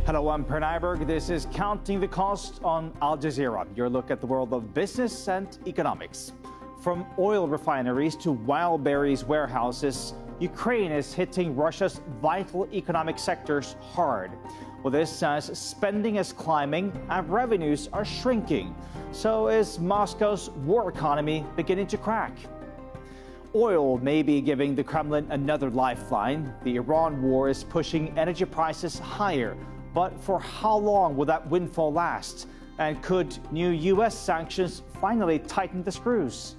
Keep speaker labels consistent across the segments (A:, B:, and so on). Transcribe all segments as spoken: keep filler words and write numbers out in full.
A: Hello, I'm Per Nyberg. This is Counting the Cost on Al Jazeera, your look at the world of business and economics. From oil refineries to Wildberries warehouses, Ukraine is hitting Russia's vital economic sectors hard. Well, this as spending is climbing and revenues are shrinking. So is Moscow's war economy beginning to crack? Oil may be giving the Kremlin another lifeline. The Iran war is pushing energy prices higher. But for how long will that windfall last? And could new U S sanctions finally tighten the screws?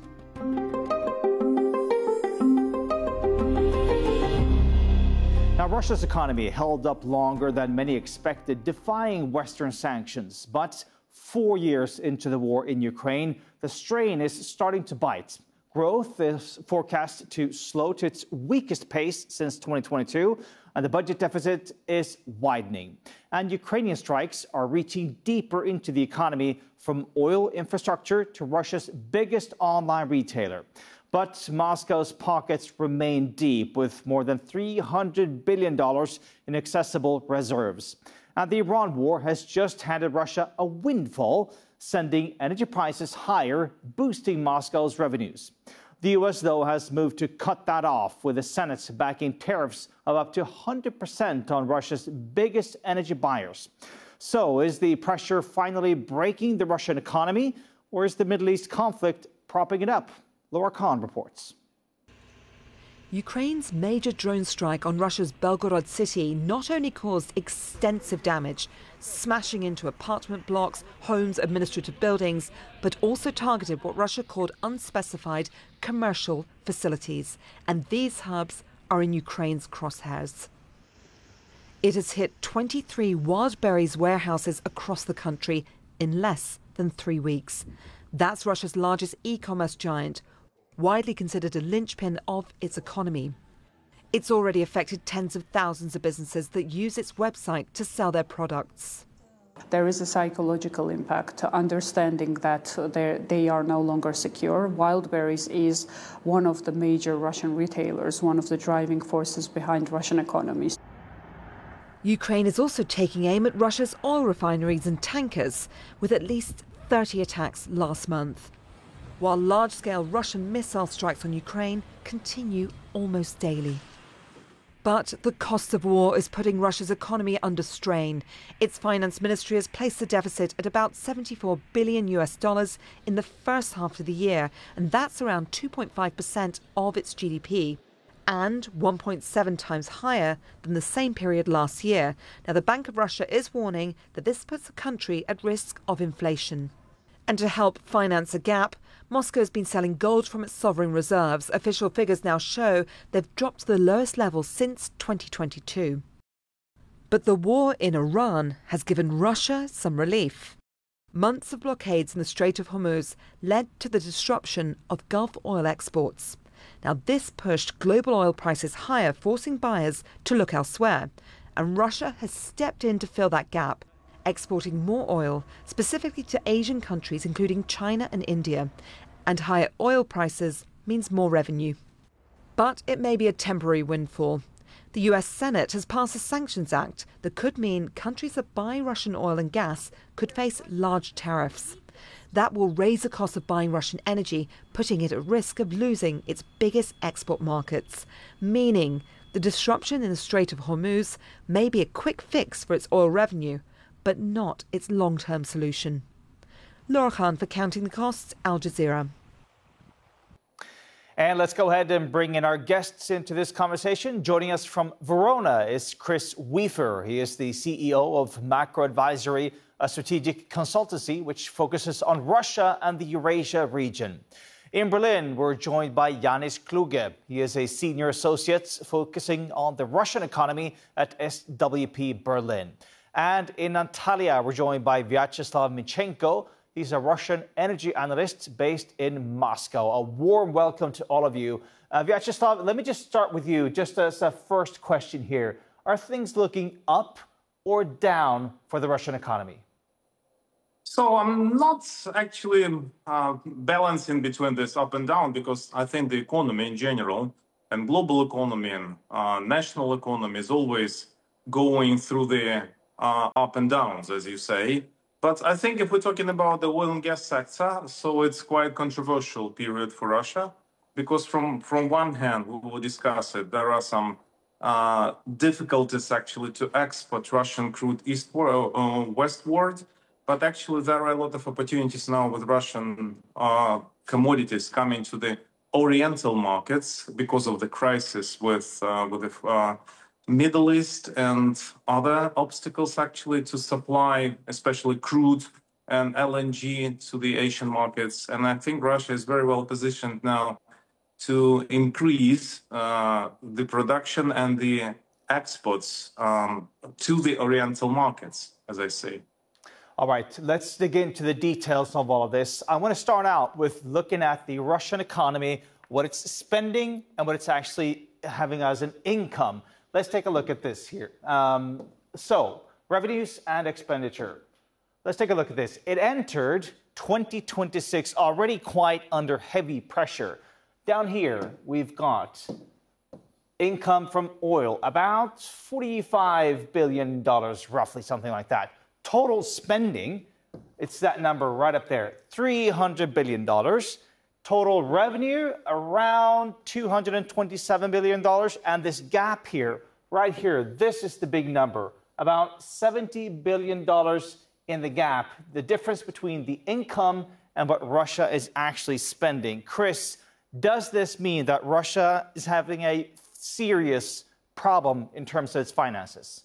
A: Now, Russia's economy held up longer than many expected, defying Western sanctions. But four years into the war in Ukraine, the strain is starting to bite. Growth is forecast to slow to its weakest pace since twenty twenty-two, and the budget deficit is widening. And Ukrainian strikes are reaching deeper into the economy, from oil infrastructure to Russia's biggest online retailer. But Moscow's pockets remain deep, with more than three hundred billion dollars in accessible reserves. And the Iran war has just handed Russia a windfall, sending energy prices higher, boosting Moscow's revenues. The U S, though, has moved to cut that off, with the Senate backing tariffs of up to one hundred percent on Russia's biggest energy buyers. So is the pressure finally breaking the Russian economy, or is the Middle East conflict propping it up? Laura Khan reports.
B: Ukraine's major drone strike on Russia's Belgorod city not only caused extensive damage, smashing into apartment blocks, homes, administrative buildings, but also targeted what Russia called unspecified commercial facilities. And these hubs are in Ukraine's crosshairs. It has hit twenty-three Wildberries warehouses across the country in less than three weeks. That's Russia's largest e-commerce giant, widely considered a linchpin of its economy. It's already affected tens of thousands of businesses that use its website to sell their products.
C: There is a psychological impact, understanding that they are no longer secure. Wildberries is one of the major Russian retailers, one of the driving forces behind Russian economies.
B: Ukraine is also taking aim at Russia's oil refineries and tankers, with at least thirty attacks last month, while large-scale Russian missile strikes on Ukraine continue almost daily. But the cost of war is putting Russia's economy under strain. Its finance ministry has placed the deficit at about seventy-four billion U S dollars in the first half of the year, and that's around two point five percent of its G D P, and one point seven times higher than the same period last year. Now, the Bank of Russia is warning that this puts the country at risk of inflation. And to help finance a gap, Moscow has been selling gold from its sovereign reserves. Official figures now show they've dropped to the lowest level since twenty twenty-two. But the war in Iran has given Russia some relief. Months of blockades in the Strait of Hormuz led to the disruption of Gulf oil exports. Now, this pushed global oil prices higher, forcing buyers to look elsewhere. And Russia has stepped in to fill that gap, exporting more oil, specifically to Asian countries, including China and India. And higher oil prices means more revenue. But it may be a temporary windfall. The U S Senate has passed a Sanctions Act that could mean countries that buy Russian oil and gas could face large tariffs. That will raise the cost of buying Russian energy, putting it at risk of losing its biggest export markets, meaning the disruption in the Strait of Hormuz may be a quick fix for its oil revenue, but not its long-term solution. Laura Khan for Counting the Costs, Al Jazeera.
A: And let's go ahead and bring in our guests into this conversation. Joining us from Verona is Chris Wiefer. He is the C E O of Macro Advisory, a strategic consultancy which focuses on Russia and the Eurasia region. In Berlin, we're joined by Janis Kluge. He is a senior associate focusing on the Russian economy at S W P Berlin. And in Antalya, we're joined by Vyacheslav Minchenko. He's a Russian energy analyst based in Moscow. A warm welcome to all of you. Uh, Vyacheslav, let me just start with you, just as a first question here. Are things looking up or down for the Russian economy?
D: So I'm not actually uh, balancing between this up and down, because I think the economy in general and global economy and uh, national economy is always going through the uh, up and downs, as you say. But I think if we're talking about the oil and gas sector, so it's quite controversial period for Russia, because from, from one hand, we will discuss it, there are some uh, difficulties actually to export Russian crude eastward, uh, westward, but actually there are a lot of opportunities now with Russian uh, commodities coming to the Oriental markets because of the crisis with, uh, with the uh, Middle East and other obstacles actually to supply, especially crude and L N G to the Asian markets. And I think Russia is very well positioned now to increase uh, the production and the exports um, to the Oriental markets, as I say.
A: All right, let's dig into the details of all of this. I want to start out with looking at the Russian economy, what it's spending and what it's actually having as an income. Let's take a look at this here. Um, so, revenues and expenditure. Let's take a look at this. It entered twenty twenty-six already quite under heavy pressure. Down here, we've got income from oil, about forty-five billion dollars, roughly, something like that. Total spending, it's that number right up there, three hundred billion dollars. Total revenue, around two hundred twenty-seven billion dollars. And this gap here, right here, this is the big number, about seventy billion dollars in the gap, the difference between the income and what Russia is actually spending. Chris, does this mean that Russia is having a serious problem in terms of its finances?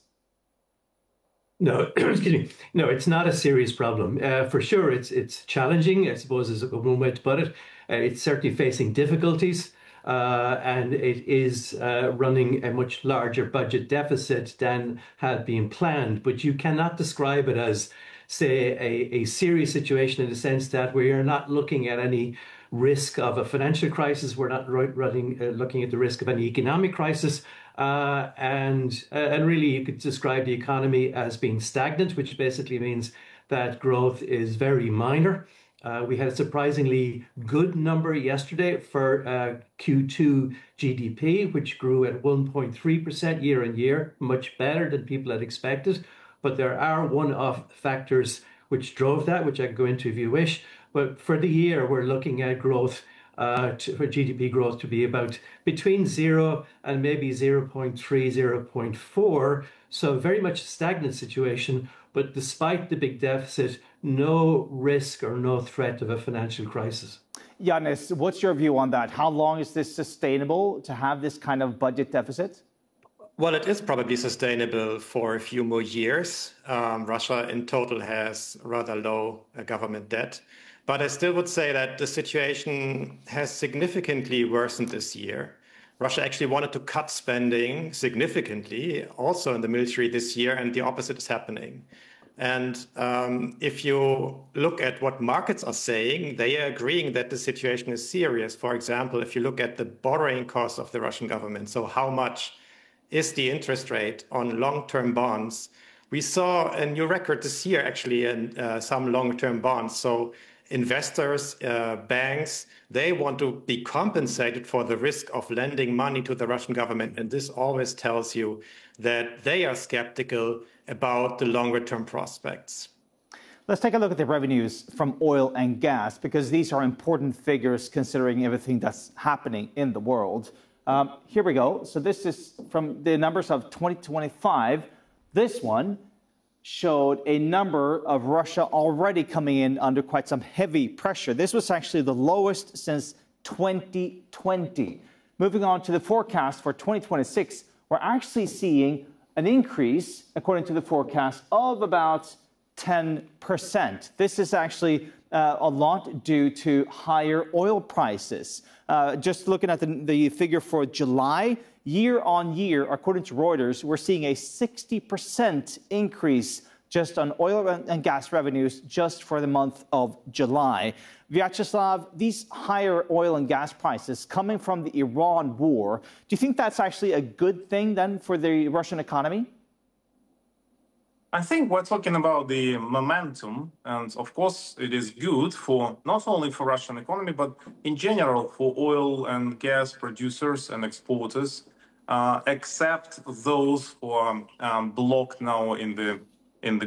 E: No, excuse me. No, it's not a serious problem. Uh, for sure, it's it's challenging, I suppose, is one way to put it. Uh, it's certainly facing difficulties, uh, and it is uh, running a much larger budget deficit than had been planned. But you cannot describe it as, say, a, a serious situation in the sense that we are not looking at any risk of a financial crisis. We're not running, uh, looking at the risk of any economic crisis. Uh, and uh, and really, you could describe the economy as being stagnant, which basically means that growth is very minor. Uh, we had a surprisingly good number yesterday for uh, Q two G D P, which grew at one point three percent year on year, much better than people had expected. But there are one-off factors which drove that, which I can go into if you wish. But for the year, we're looking at growth, uh, to, for G D P growth to be about between zero and maybe zero point three, zero point four. So very much a stagnant situation. But despite the big deficit, no risk or no threat of a financial crisis.
A: Yanis, what's your view on that? How long is this sustainable to have this kind of budget deficit?
F: Well, it is probably sustainable for a few more years. Um, Russia in total has rather low uh, government debt. But I still would say that the situation has significantly worsened this year. Russia actually wanted to cut spending significantly, also in the military this year, and the opposite is happening. And um, if you look at what markets are saying, they are agreeing that the situation is serious. For example, if you look at the borrowing costs of the Russian government, so how much is the interest rate on long-term bonds? We saw a new record this year, actually, in uh, some long-term bonds. So investors, uh, banks, they want to be compensated for the risk of lending money to the Russian government. And this always tells you that they are skeptical about the longer-term prospects.
A: Let's take a look at the revenues from oil and gas, because these are important figures considering everything that's happening in the world. Um, here we go. So this is from the numbers of twenty twenty-five. This one showed a number of Russia already coming in under quite some heavy pressure. This was actually the lowest since twenty twenty. Moving on to the forecast for twenty twenty-six, we're actually seeing an increase, according to the forecast, of about ten percent. This is actually uh, a lot due to higher oil prices. Uh, just looking at the, the figure for July, year on year, according to Reuters, we're seeing a sixty percent increase just on oil and gas revenues just for the month of July. Vyacheslav, these higher oil and gas prices coming from the Iran war, do you think that's actually a good thing then for the Russian economy?
D: I think we're talking about the momentum, and of course it is good for not only for Russian economy, but in general for oil and gas producers and exporters, uh, except those who are um, blocked now in the